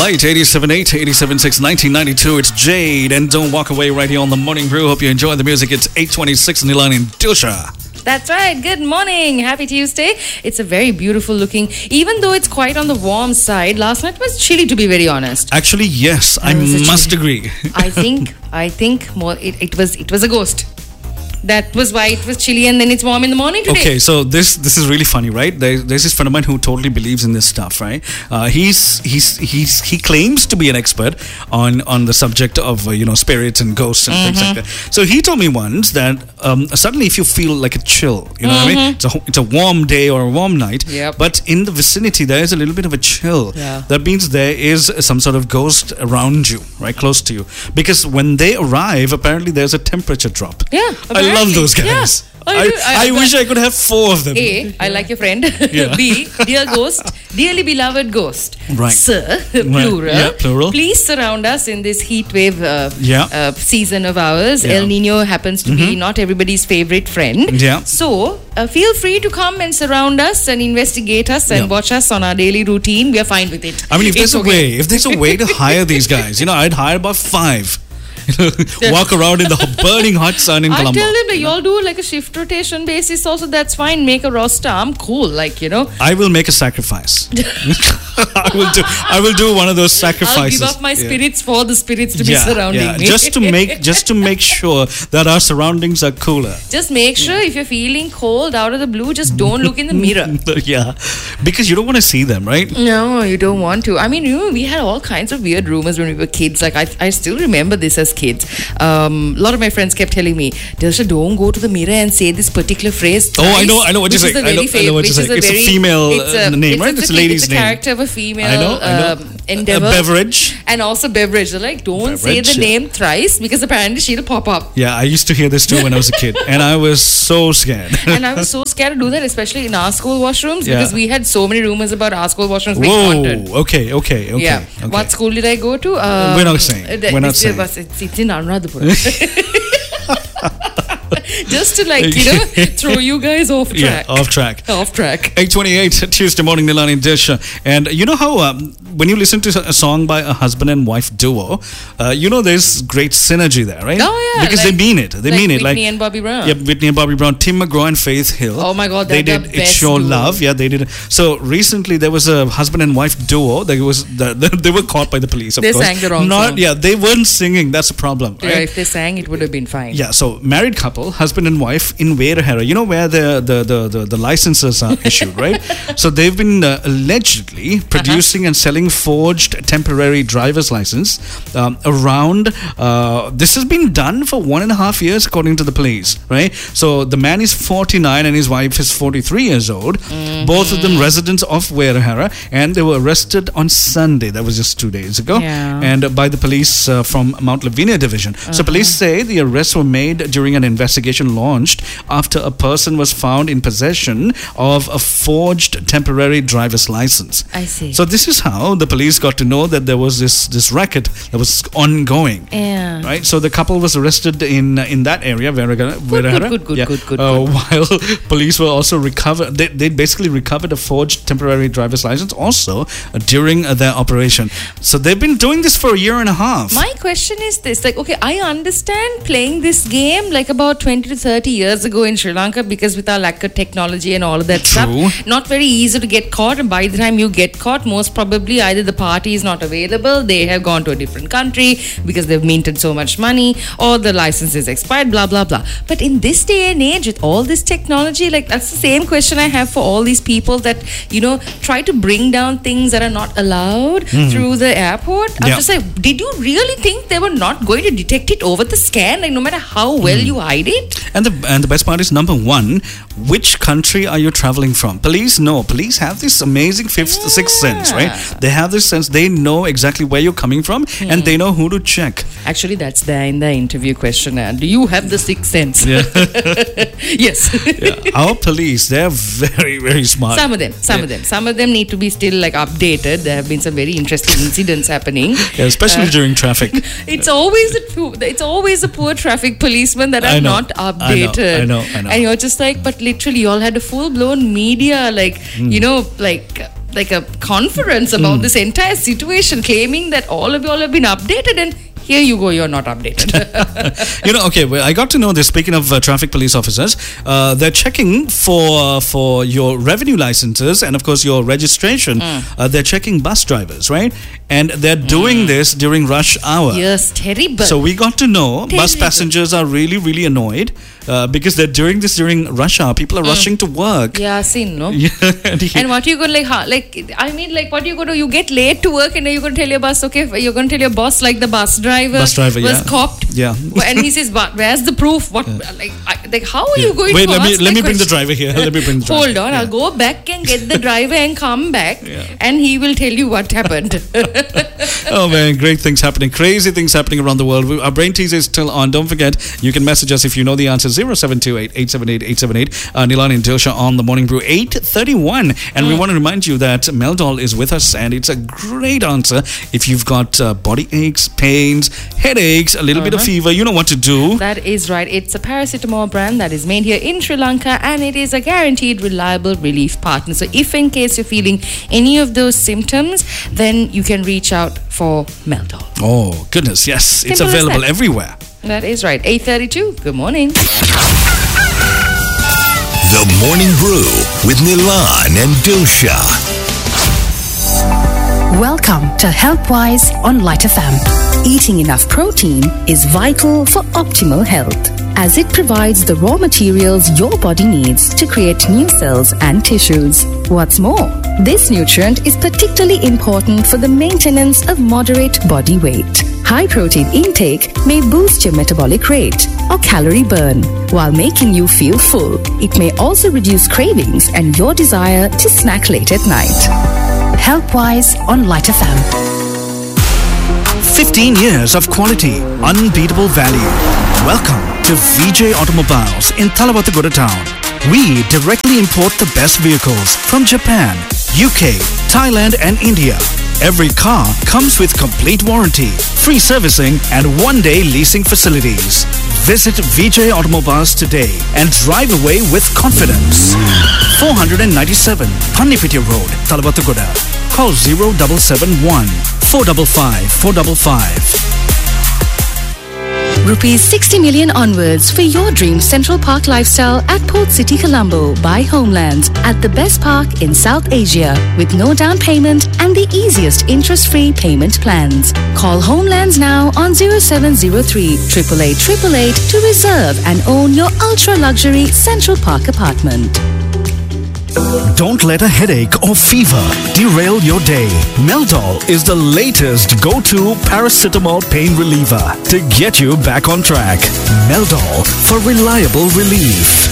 Right, 87.8, 87.6, 1992. It's Jade, and don't walk away right here on the Morning Brew. Hope you enjoy the music. It's 8:26 in the line in Dilsha. That's right. Good morning. Happy Tuesday. It's a very beautiful looking, even though it's quite on the warm side. Last night was chilly, to be very honest. Actually, yes, I must agree. I think more. It was a ghost. That was why it was chilly, and then it's warm in the morning today. Okay, so this is really funny, right? There's this friend of mine who totally believes in this stuff, right? He claims to be an expert on the subject of spirits and ghosts and things like that. So he told me once that suddenly if you feel like a chill, you know what I mean? It's a warm day or a warm night, but in the vicinity there is a little bit of a chill. Yeah. That means there is some sort of ghost around you, right, close to you. Because when they arrive, apparently there's a temperature drop. Yeah, I love those guys. Yeah. I wish I could have 4 of them. A, I like your friend. Yeah. B, dear ghost, dearly beloved ghost. Right. Sir, plural. Yeah, plural. Please surround us in this heat wave season of ours. Yeah. El Nino happens to be not everybody's favorite friend. Yeah. So, feel free to come and surround us and investigate us and watch us on our daily routine. We are fine with it. I mean, if there's a way to hire these guys, I'd hire about 5. Walk around in the burning hot sun in Colombo. I tell them that y'all do like a shift rotation basis also, that's fine. Make a roster. I'm cool, I will make a sacrifice. I will do one of those sacrifices. I'll give up my spirits for the spirits to be surrounding me. Just to make sure that our surroundings are cooler. Just make sure if you're feeling cold out of the blue, just don't look in the mirror. Yeah, because you don't want to see them, right? No, you don't want to. I mean, we had all kinds of weird rumors when we were kids. Like I still remember this as kids. A lot of my friends kept telling me, Dilsha, don't go to the mirror and say this particular phrase twice. Oh, I know what you're saying. I know what you're saying. It's a female name, right? It's a lady's name. It's a character of a female endeavor. A beverage. And also beverage. They're like, don't say the name thrice because apparently she'll pop up. Yeah, I used to hear this too when I was a kid. And I was so scared. And I was so scared to do that, especially in our school washrooms, because we had so many rumors about our school washrooms being haunted. Okay. Yeah. Okay. What school did I go to? We're not saying. It's in Anuradhapura. Just to throw you guys off track. Yeah, off track. 8:28 Tuesday morning, Nilani Dilsha. And you know how when you listen to a song by a husband and wife duo, there's great synergy there, right? Oh yeah, because they mean it. They mean it. Whitney and Bobby Brown. Yeah, Whitney and Bobby Brown, Tim McGraw and Faith Hill. Oh my God, they did It's Your Love. Yeah, they did. So recently there was a husband and wife duo. They were caught by the police. Of course, sang the wrong song. Yeah, they weren't singing. That's a problem. Right? Yeah, if they sang, it would have been fine. Yeah, so married couple, husband and wife in Verahera, where the licenses are issued, right? So they've been allegedly producing and selling forged temporary driver's license around. This has been done for 1.5 years, according to the police, right? So the man is 49 and his wife is 43 years old. Both of them residents of Verahera, and they were arrested on Sunday. That was just 2 days ago, and by the police from Mount Lavinia Division. So police say the arrests were made during an investigation launched after a person was found in possession of a forged temporary driver's license. I see. So this is how the police got to know that there was this racket that was ongoing. Yeah. Right. So the couple was arrested in that area, Verahera. Good. While police were also recovered, they basically recovered a forged temporary driver's license also during their operation. So they've been doing this for 1.5 years. My question is this: I understand playing this game about 20 to 30 years ago in Sri Lanka, because with our lack of technology and all of that stuff, not very easy to get caught. And by the time you get caught, most probably either the party is not available, they have gone to a different country because they've minted so much money, or the license is expired, blah, blah, blah. But in this day and age, with all this technology, that's the same question I have for all these people that, try to bring down things that are not allowed through the airport. I'm just like, did you really think they were not going to detect it over the scan? No matter how well you hide it? And the best part is, number one, which country are you traveling from? Police have this amazing sixth sense, right? They have this sense. They know exactly where you're coming from, and they know who to check. Actually, that's there in the interview questionnaire. Do you have the sixth sense? Yeah. Yes. Our police, they're very, very smart. Some of them need to be still updated. There have been some very interesting incidents happening. Yeah, especially during traffic. It's always the poor traffic policemen that are not updated. I know. And you're just but literally, you all had a full blown media, like a conference about this entire situation, claiming that all of you all have been updated, and here you go, you're not updated. Okay, well, I got to know this. Speaking of traffic police officers, they're checking for your revenue licenses and, of course, your registration. They're checking bus drivers, right? And they're doing this during rush hour. Yes, terrible. So we got to know bus passengers are really, really annoyed because they're doing this during rush hour. People are rushing to work. Yeah, seen, no? Yeah. And what you going to what are you going to, you get late to work and then you're going to tell your boss, okay, you're going to tell your boss like the bus driver was copped. Yeah. And he says, but where's the proof? What, how are you going to ask let me bring the driver here. Let me bring the driver. Hold on, I'll go back and get the driver and come back and he will tell you what happened. Oh man, great things happening. Crazy things happening around the world. Our brain teaser is still on. Don't forget, you can message us if you know the answer. 0728-878-878. Nilan and Dilsha on the Morning Brew 8:31. And we want to remind you that Meldol is with us, and it's a great answer if you've got body aches, pains, headaches, a little bit of fever. You know what to do. That is right. It's a paracetamol brand that is made here in Sri Lanka, and it is a guaranteed reliable relief partner. So if in case you're feeling any of those symptoms, then you can reach out for Meldol. Oh goodness, yes. It's available everywhere. That is right. 8:32. Good morning. The Morning Brew with Nilan and Dilsha. Welcome to HealthWise on Light FM. Eating enough protein is vital for optimal health, as it provides the raw materials your body needs to create new cells and tissues. What's more, this nutrient is particularly important for the maintenance of moderate body weight. High protein intake may boost your metabolic rate or calorie burn while making you feel full. It may also reduce cravings and your desire to snack late at night. HealthWise on Light FM. 15 years of quality, unbeatable value. Welcome to VJ Automobiles in Thalawatthagooda town. We directly import the best vehicles from Japan, UK, Thailand and India. Every car comes with complete warranty, free servicing and one-day leasing facilities. Visit VJ Automobiles today and drive away with confidence. 497 Pannipitiya Road, Thalawatthagooda. Call 0771 455 455. Rupees 60 million onwards for your dream Central Park lifestyle at Port City, Colombo by Homelands at the best park in South Asia with no down payment and the easiest interest-free payment plans. Call Homelands now on 0703 888 888 to reserve and own your ultra-luxury Central Park apartment. Don't let a headache or fever derail your day. Meldol is the latest go-to paracetamol pain reliever to get you back on track. Meldol for reliable relief.